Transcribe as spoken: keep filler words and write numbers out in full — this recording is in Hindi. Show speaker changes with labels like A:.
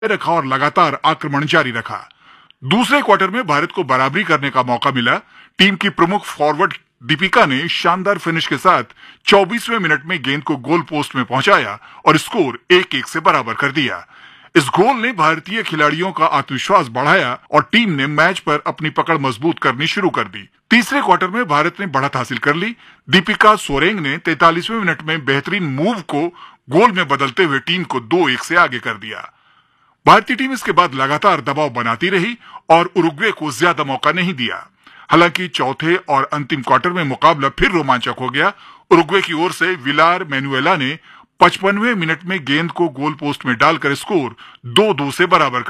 A: रखा और लगातार आक्रमण जारी रखा। दूसरे क्वार्टर में भारत को बराबरी करने का मौका मिला। टीम की प्रमुख फॉरवर्ड दीपिका ने शानदार फिनिश के साथ चौबीसवें मिनट में गेंद को गोल पोस्ट में पहुंचाया और स्कोर एक एक से बराबर कर दिया। इस गोल ने भारतीय खिलाड़ियों का आत्मविश्वास बढ़ाया और टीम ने मैच पर अपनी पकड़ मजबूत करनी शुरू कर दी। तीसरे क्वार्टर में भारत ने बढ़त हासिल कर ली। दीपिका सोरेंग ने तैंतालीसवें मिनट में बेहतरीन मूव को गोल में बदलते हुए टीम को दो एक से आगे कर दिया। भारतीय टीम इसके बाद लगातार दबाव बनाती रही और उरुग्वे को ज्यादा मौका नहीं दिया। हालांकि चौथे और अंतिम क्वार्टर में मुकाबला फिर रोमांचक हो गया। उरुग्वे की ओर से विलार मैनुएला ने पचपनवें मिनट में गेंद को गोल पोस्ट में डालकर स्कोर दो दो से बराबर